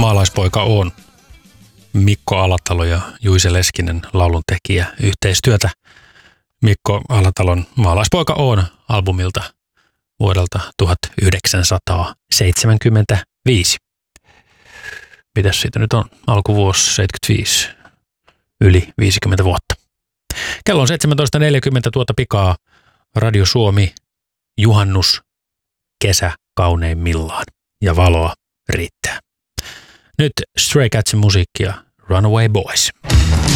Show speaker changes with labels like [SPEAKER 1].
[SPEAKER 1] Maalaispoika on Mikko Alatalo ja Juise Leskinen lauluntekijä yhteistyötä. Mikko Alatalon Maalaispoika on albumilta vuodelta 1975. Mitäs siitä nyt on? Alkuvuosi 75, yli 50 vuotta. Kello on 17.40 tuota pikaa. Radio Suomi, juhannus, kesä kauneimmillaan ja valoa riittää. Nyt Stray Catsin musiikkia Runaway Boys.